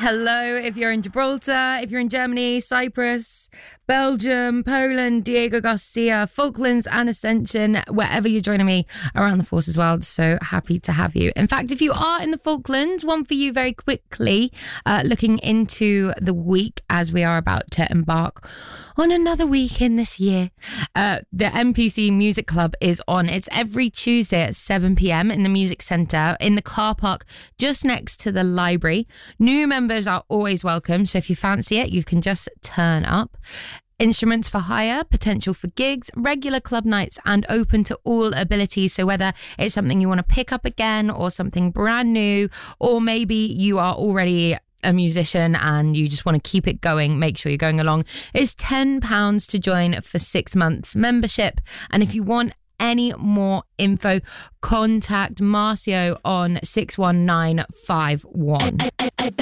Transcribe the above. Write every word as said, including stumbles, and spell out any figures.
Hello, if you're in Gibraltar, if you're in Germany, Cyprus, Belgium, Poland, Diego Garcia, Falklands and Ascension, wherever you're joining me around the force as well. So happy to have you. In fact, if you are in the Falklands, one for you very quickly, uh, looking into the week as we are about to embark on another week in this year. Uh, the M P C Music Club is on. It's every Tuesday at seven p.m. in the Music Centre in the car park just next to the library. New members are always welcome, so if you fancy it, you can just turn up. Instruments for hire, potential for gigs, regular club nights and open to all abilities. So whether it's something you want to pick up again or something brand new, or maybe you are already a musician and you just want to keep it going, make sure you're going along. It's ten pounds to join for six months membership. And if you want any more info, contact Marcio on six one nine five one.